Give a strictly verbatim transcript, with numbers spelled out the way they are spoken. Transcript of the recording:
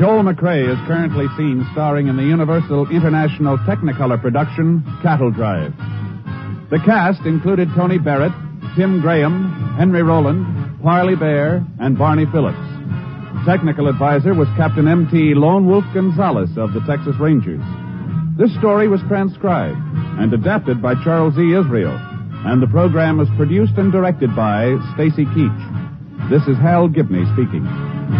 Joel McCrea is currently seen starring in the Universal International Technicolor production, Cattle Drive. The cast included Tony Barrett, Tim Graham, Henry Rowland, Parley Bear, and Barney Phillips. Technical advisor was Captain M T Lone Wolf Gonzalez of the Texas Rangers. This story was transcribed and adapted by Charles E. Israel, and the program was produced and directed by Stacy Keach. This is Hal Gibney speaking.